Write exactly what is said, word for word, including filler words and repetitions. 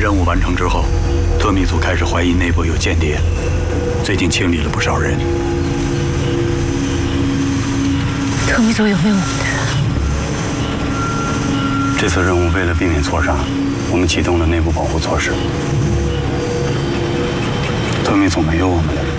任务完成之后，特密组开始怀疑内部有间谍，最近清理了不少人。 特密组有没有我们的人？ 这次任务为了避免错杀，我们启动了内部保护措施。特密组没有我们的人。